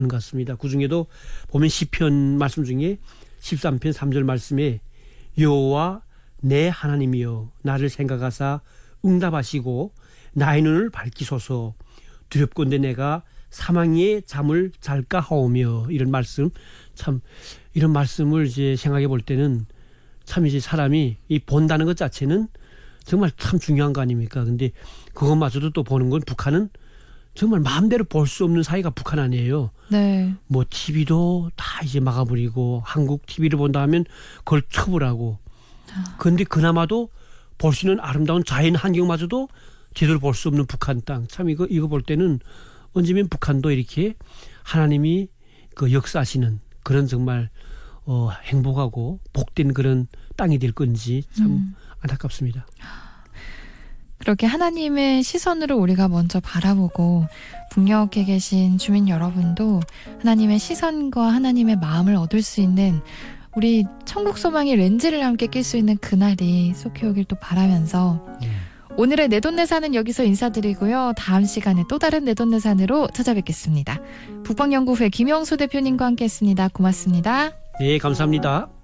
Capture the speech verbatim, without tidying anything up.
것 같습니다. 그 중에도 보면 시편 말씀 중에 십삼 편 삼 절 말씀에 여호와 내 하나님이여 나를 생각하사 응답하시고 나의 눈을 밝히소서 두렵건대 내가 사망의 잠을 잘까 하오며 이런 말씀 참 이런 말씀을 이제 생각해 볼 때는 참 이제 사람이 이 본다는 것 자체는 정말 참 중요한 거 아닙니까? 근데 그것마저도 또 보는 건 북한은 정말 마음대로 볼 수 없는 사이가 북한 아니에요. 네. 뭐 티비도 다 이제 막아버리고 한국 티비를 본다 하면 그걸 처벌하고. 그런데 그나마도 볼 수 있는 아름다운 자연 환경마저도 제대로 볼 수 없는 북한 땅. 참 이거 이거 볼 때는 언제면 북한도 이렇게 하나님이 그 역사하시는 그런 정말 어, 행복하고 복된 그런 땅이 될 건지 참 음. 안타깝습니다. 그렇게 하나님의 시선으로 우리가 먼저 바라보고 북녘에 계신 주민 여러분도 하나님의 시선과 하나님의 마음을 얻을 수 있는 우리 천국 소망의 렌즈를 함께 낄 수 있는 그날이 속히 오길 또 바라면서 네. 오늘의 내돈내산은 여기서 인사드리고요. 다음 시간에 또 다른 내돈내산으로 찾아뵙겠습니다. 북방연구회 김영수 대표님과 함께했습니다. 고맙습니다. 네, 감사합니다.